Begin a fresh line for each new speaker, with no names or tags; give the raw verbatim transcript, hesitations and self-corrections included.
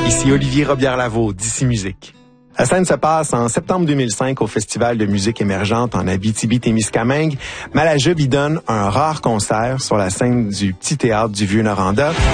Ici Olivier Robillard-Lavaux, d'ici Musique. La scène se passe en septembre deux mille cinq au Festival de musique émergente en Abitibi-Témiscamingue. Malajube y donne un rare concert sur la scène du Petit Théâtre du Vieux-Noranda.